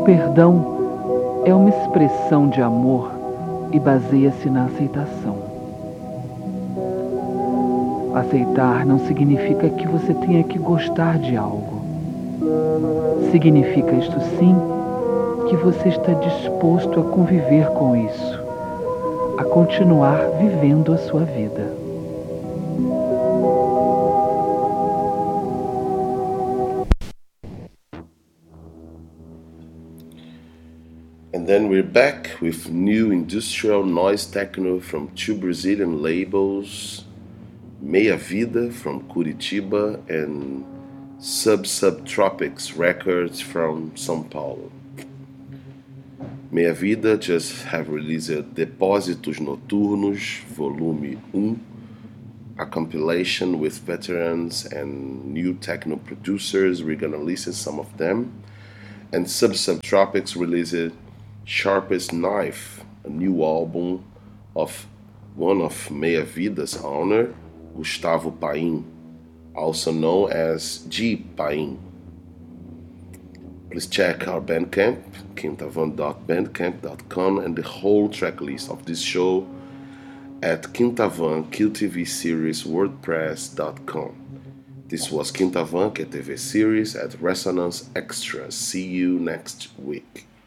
perdão é uma expressão de amor e baseia-se na aceitação. Aceitar não significa que você tenha que gostar de algo. Significa, isto sim, que você está disposto a conviver com isso, a continuar vivendo a sua vida. And then we're back with new industrial noise techno from two Brazilian labels, Meia Vida from Curitiba and Subtropics Records from São Paulo. Meia Vida just have released Depósitos Noturnos, Volume 1, a compilation with veterans and new techno producers. We're gonna listen some of them. And Subtropics released Sharpest Knife, a new album of one of Meia Vida's owner, Gustavo Paim, also known as G. Paim. Please check our Bandcamp, quintavan.bandcamp.com, and the whole track list of this show at Quintavan QTV Series WordPress.com. This was Quintavan QTV Series at Resonance Extra. See you next week.